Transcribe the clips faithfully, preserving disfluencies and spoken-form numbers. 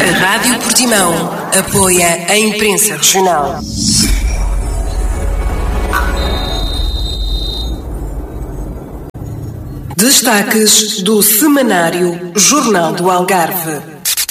A Rádio Portimão apoia a imprensa regional. Destaques do Semanário Jornal do Algarve.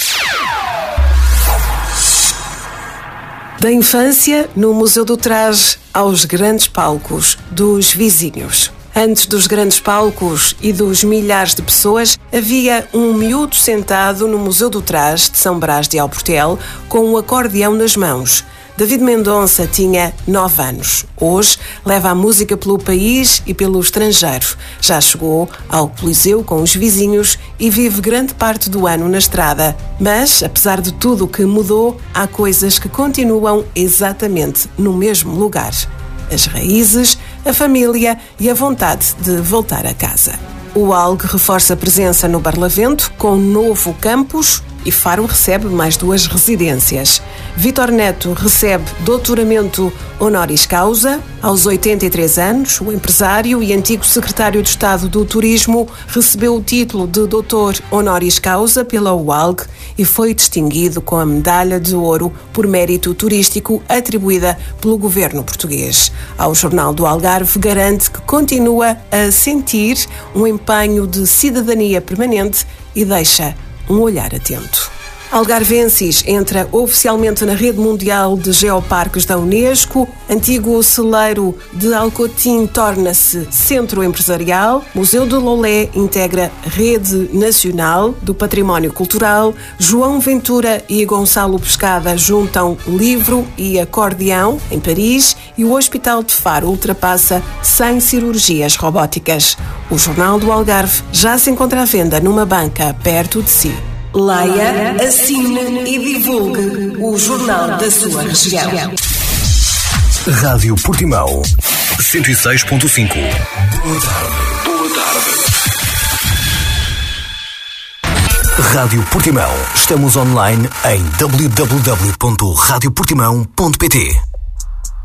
Da infância no Museu do Traje aos grandes palcos dos vizinhos. Antes dos grandes palcos e dos milhares de pessoas, havia um miúdo sentado no Museu do Traje de São Brás de Alportel com um acordeão nas mãos. David Mendonça tinha nove anos. Hoje leva a música pelo país e pelo estrangeiro. Já chegou ao Coliseu com os vizinhos e vive grande parte do ano na estrada. Mas, apesar de tudo o que mudou, há coisas que continuam exatamente no mesmo lugar. As raízes, a família e a vontade de voltar a casa. O ALG reforça a presença no Barlavento com um novo campus e Faro recebe mais duas residências. Vítor Neto recebe doutoramento honoris causa. Aos oitenta e três anos, o empresário e antigo secretário de Estado do Turismo recebeu o título de doutor honoris causa pela U A L G e foi distinguido com a medalha de ouro por mérito turístico atribuída pelo governo português. Ao Jornal do Algarve garante que continua a sentir um empenho de cidadania permanente e deixa um olhar atento. Algarvensis entra oficialmente na rede mundial de geoparques da Unesco. Antigo celeiro de Alcotim torna-se centro empresarial. Museu de Lolé integra rede nacional do património cultural. João Ventura e Gonçalo Pescada juntam livro e acordeão em Paris e o Hospital de Faro ultrapassa cem cirurgias robóticas. O Jornal do Algarve já se encontra à venda numa banca perto de si. Leia, assine e divulgue o jornal da sua região. Rádio Portimão cento e seis ponto cinco. Boa tarde. Boa tarde. Rádio Portimão. Estamos online em w w w ponto rádio portimão ponto p t.